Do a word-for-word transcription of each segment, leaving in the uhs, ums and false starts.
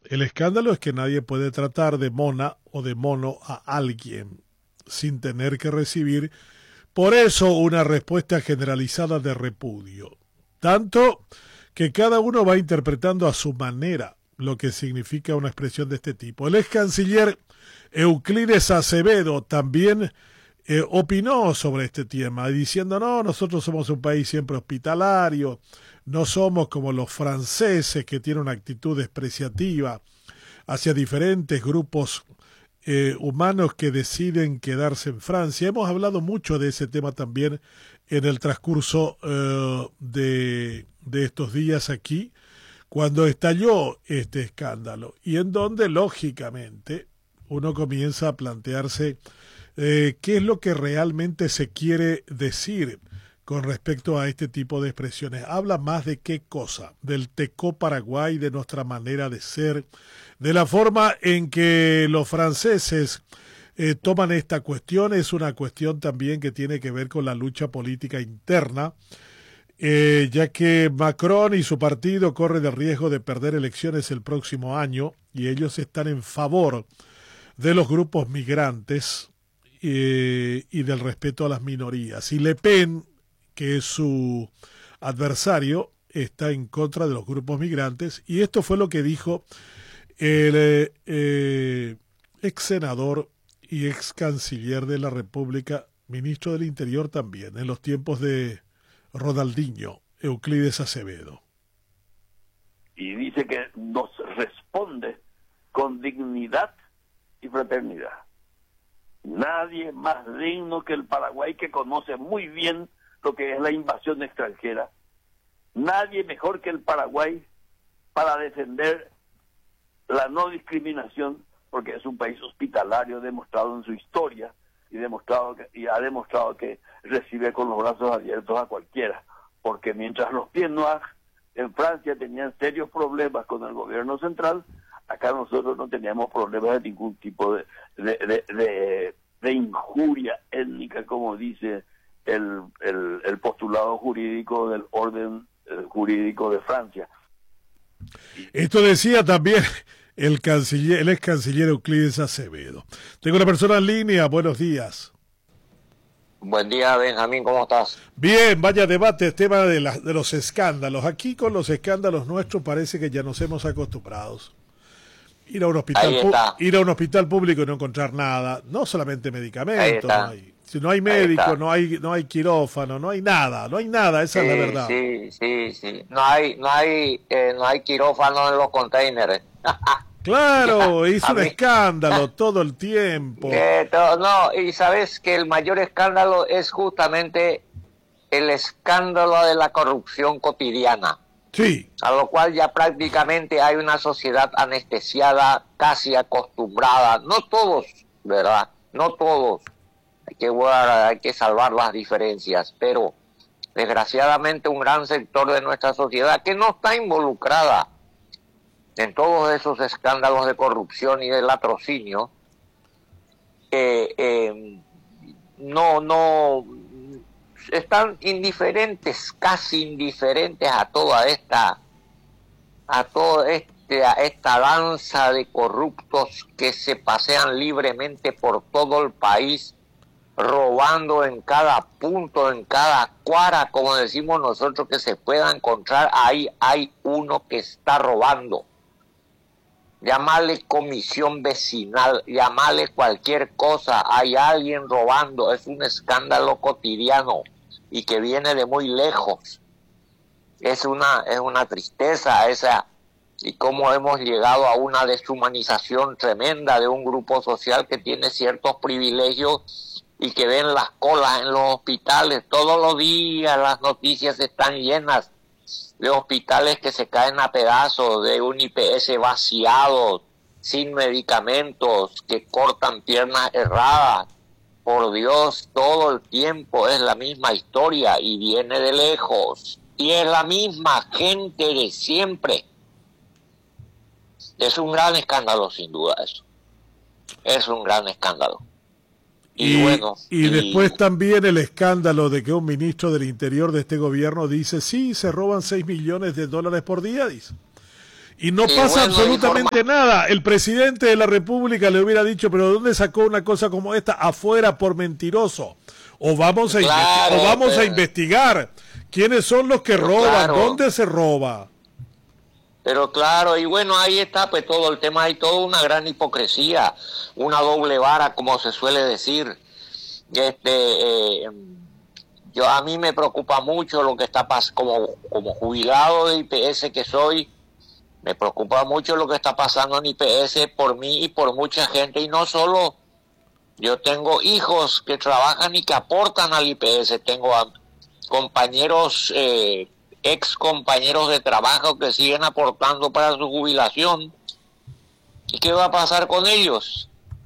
El escándalo es que nadie puede tratar de mona o de mono a alguien sin tener que recibir por eso una respuesta generalizada de repudio. Tanto que cada uno va interpretando a su manera lo que significa una expresión de este tipo. El ex canciller Euclides Acevedo también eh, opinó sobre este tema, diciendo, no, nosotros somos un país siempre hospitalario, no somos como los franceses que tienen una actitud despreciativa hacia diferentes grupos eh, humanos que deciden quedarse en Francia. Hemos hablado mucho de ese tema también en el transcurso eh, de, de estos días aquí, cuando estalló este escándalo, y en donde, lógicamente, uno comienza a plantearse eh, qué es lo que realmente se quiere decir con respecto a este tipo de expresiones. Habla más de qué cosa, del tecó Paraguay, de nuestra manera de ser, de la forma en que los franceses eh, toman esta cuestión. Es una cuestión también que tiene que ver con la lucha política interna, Eh, ya que Macron y su partido corren el riesgo de perder elecciones el próximo año y ellos están en favor de los grupos migrantes eh, y del respeto a las minorías. Y Le Pen, que es su adversario, está en contra de los grupos migrantes, y esto fue lo que dijo el eh, eh, ex senador y ex canciller de la República, ministro del Interior también, en los tiempos de Ronaldinho, Euclides Acevedo. Y dice que nos responde con dignidad y fraternidad. Nadie más digno que el Paraguay, que conoce muy bien lo que es la invasión extranjera. Nadie mejor que el Paraguay para defender la no discriminación, porque es un país hospitalario demostrado en su historia, y demostrado que, y ha demostrado que recibe con los brazos abiertos a cualquiera, porque mientras los pieds noirs en Francia tenían serios problemas con el gobierno central, acá nosotros no teníamos problemas de ningún tipo de, de, de, de, de injuria étnica, como dice el, el, el postulado jurídico del orden eh, jurídico de Francia. Esto decía también el canciller, el ex canciller Euclides Acevedo. Tengo una persona en línea, buenos días. Buen día, Benjamín, ¿cómo estás? Bien, vaya debate, tema de, la, de los escándalos. Aquí con los escándalos nuestros parece que ya nos hemos acostumbrado. Ir a un hospital, ir a un hospital público y no encontrar nada, no solamente medicamentos, no hay, si no hay médico, no hay, no hay quirófano, no hay nada, no hay nada, esa sí, es la verdad. Sí, sí, sí, no hay, no hay, eh, no hay quirófano en los containers. Claro, hizo un mí... escándalo todo el tiempo. Eh, todo, no, y sabes que el mayor escándalo es justamente el escándalo de la corrupción cotidiana. Sí. A lo cual ya prácticamente hay una sociedad anestesiada, casi acostumbrada. No todos, ¿verdad? No todos. Hay que guardar, hay que salvar las diferencias, pero desgraciadamente un gran sector de nuestra sociedad que no está involucrada en todos esos escándalos de corrupción y de latrocinio, eh, eh, no, no, están indiferentes, casi indiferentes a toda esta, a toda este, a esta danza de corruptos que se pasean libremente por todo el país, robando en cada punto, en cada cuadra, como decimos nosotros, que se pueda encontrar, ahí hay uno que está robando. Llamarle comisión vecinal, llamarle cualquier cosa, hay alguien robando, es un escándalo cotidiano y que viene de muy lejos. Es una, es una tristeza esa, y cómo hemos llegado a una deshumanización tremenda de un grupo social que tiene ciertos privilegios y que ven las colas en los hospitales todos los días. Las noticias están llenas de hospitales que se caen a pedazos, de un I P S vaciado, sin medicamentos, que cortan piernas erradas. Por Dios, todo el tiempo es la misma historia y viene de lejos. Y es la misma gente de siempre. Es un gran escándalo, sin duda, eso. Es un gran escándalo. Y, y bueno, y, y después también el escándalo de que un ministro del Interior de este gobierno dice, sí, se roban seis millones de dólares por día, dice. Y no y pasa bueno, absolutamente informa... nada. El presidente de la República le hubiera dicho, pero ¿de dónde sacó una cosa como esta? Afuera por mentiroso. O vamos a, claro, o vamos pero... a investigar quiénes son los que roban, claro. dónde se roba. Pero claro, y bueno, ahí está pues todo el tema, hay toda una gran hipocresía, una doble vara, como se suele decir. Este, eh, yo a mí me preocupa mucho lo que está pasando, como, como jubilado de I P S que soy, me preocupa mucho lo que está pasando en I P S por mí y por mucha gente, y no solo, yo tengo hijos que trabajan y que aportan al I P S, tengo a compañeros, eh, ex compañeros de trabajo que siguen aportando para su jubilación. ¿Y qué va a pasar con ellos?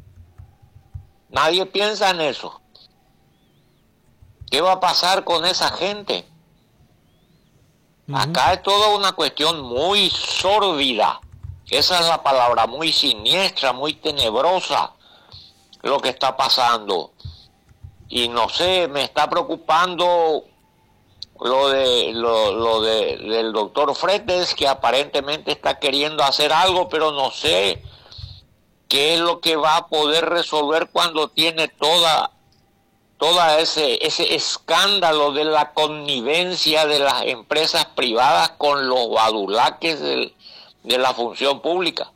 Nadie piensa en eso. ¿Qué va a pasar con esa gente? Uh-huh. Acá es toda una cuestión muy sórdida. Esa es la palabra, muy siniestra, muy tenebrosa lo que está pasando. Y no sé, me está preocupando lo de lo, lo de del doctor Fretes, que aparentemente está queriendo hacer algo, pero no sé qué es lo que va a poder resolver cuando tiene toda toda ese ese escándalo de la connivencia de las empresas privadas con los badulaques del, de la función pública.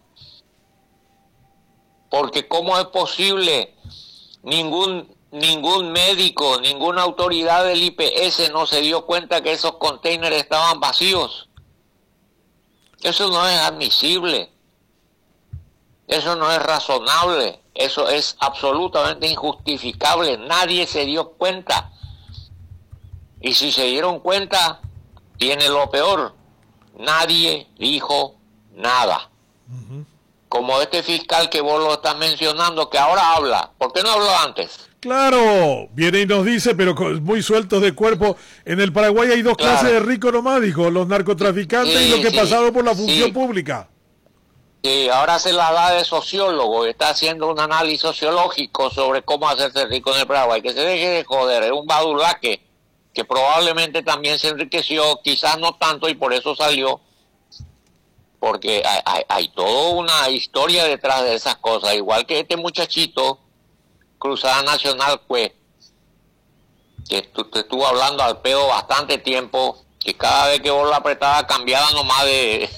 Porque cómo es posible, ningún ningún médico, ninguna autoridad del I P S no se dio cuenta que esos containers estaban vacíos. Eso no es admisible. Eso no es razonable. Eso es absolutamente injustificable. Nadie se dio cuenta. Y si se dieron cuenta, tiene lo peor. Nadie dijo nada. Uh-huh. Como este fiscal que vos lo estás mencionando, que ahora habla. ¿Por qué no habló antes? Claro, viene y nos dice, pero muy sueltos de cuerpo, en el Paraguay hay dos claro. clases de ricos nomádicos, los narcotraficantes sí, y los que sí, pasaron por la función sí. pública. Sí, ahora se la da de sociólogo, está haciendo un análisis sociológico sobre cómo hacerse rico en el Paraguay, que se deje de joder, es un badulaque que probablemente también se enriqueció, quizás no tanto y por eso salió, porque hay, hay, hay toda una historia detrás de esas cosas, igual que este muchachito, Cruzada Nacional, pues, que te estuvo hablando al pedo bastante tiempo, que cada vez que vos lo apretabas cambiaba nomás de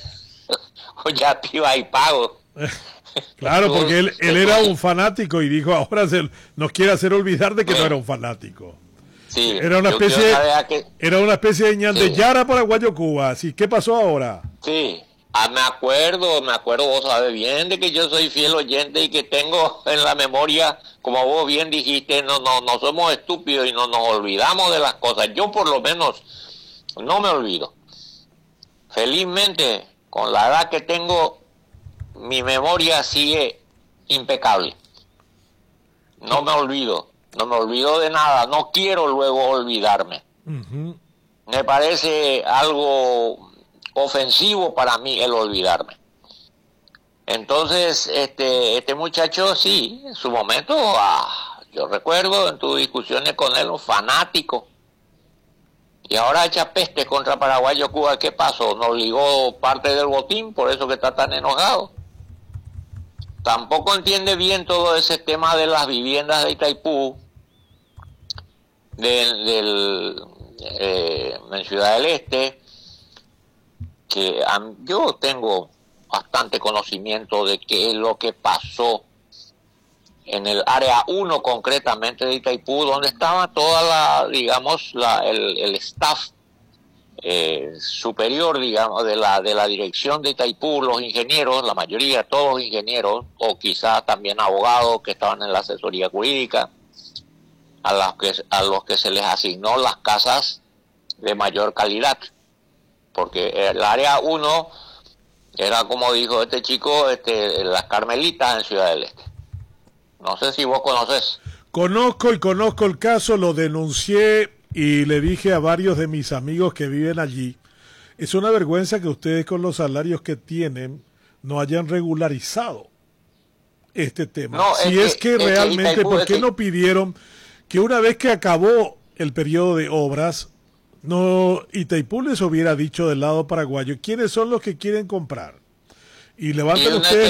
ya te iba y pago. Claro, porque él, él era un fanático y dijo, ahora se, nos quiere hacer olvidar de que sí. no era un fanático. Sí, era una especie que... era una especie de ñandeyara sí. paraguayo Cuba. Así, ¿qué pasó ahora? Sí. Ah, me acuerdo, me acuerdo, vos sabés bien de que yo soy fiel oyente y que tengo en la memoria, como vos bien dijiste, no, no, no somos estúpidos y no nos olvidamos de las cosas. Yo por lo menos no me olvido. Felizmente, con la edad que tengo, mi memoria sigue impecable. No me olvido, no me olvido de nada, no quiero luego olvidarme. Uh-huh. Me parece algo ofensivo para mí el olvidarme. Entonces, este este muchacho, sí, en su momento, ah, yo recuerdo en tus discusiones con él, un fanático. Y ahora echa peste contra Paraguayo Cuba. ¿Qué pasó? Nos ligó parte del botín, por eso que está tan enojado. Tampoco entiende bien todo ese tema de las viviendas de Itaipú, del, del eh, en Ciudad del Este, que um, yo tengo bastante conocimiento de qué es lo que pasó en el área uno concretamente de Itaipú, donde estaba toda la, digamos, la, el, el staff eh, superior, digamos, de la de la dirección de Itaipú, los ingenieros, la mayoría, todos ingenieros, o quizás también abogados que estaban en la asesoría jurídica, a los que, a los que se les asignó las casas de mayor calidad. Porque el área uno era, como dijo este chico, este, las Carmelitas en Ciudad del Este. No sé si vos conoces. Conozco y conozco el caso, lo denuncié y le dije a varios de mis amigos que viven allí. Es una vergüenza que ustedes con los salarios que tienen no hayan regularizado este tema. No, si es, es que, que es realmente, que ¿por qué no pidieron que una vez que acabó el periodo de obras, no Itaipú les hubiera dicho del lado paraguayo quiénes son los que quieren comprar? Y levanten Y una ustedes